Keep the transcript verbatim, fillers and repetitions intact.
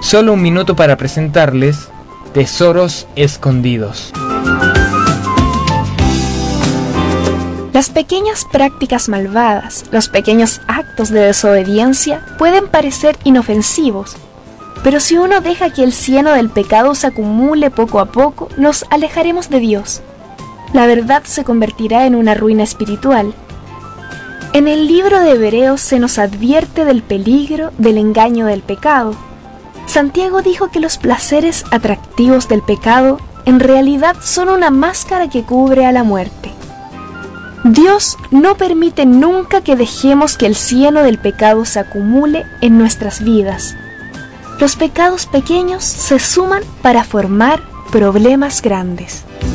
solo un minuto para presentarles Tesoros Escondidos. Las pequeñas prácticas malvadas, los pequeños actos de desobediencia pueden parecer inofensivos, pero si uno deja que el cieno del pecado se acumule poco a poco, nos alejaremos de Dios. La verdad se convertirá en una ruina espiritual. En el libro de Hebreos se nos advierte del peligro del engaño del pecado. Santiago dijo que los placeres atractivos del pecado en realidad son una máscara que cubre a la muerte. Dios no permite nunca que dejemos que el cieno del pecado se acumule en nuestras vidas. Los pecados pequeños se suman para formar problemas grandes.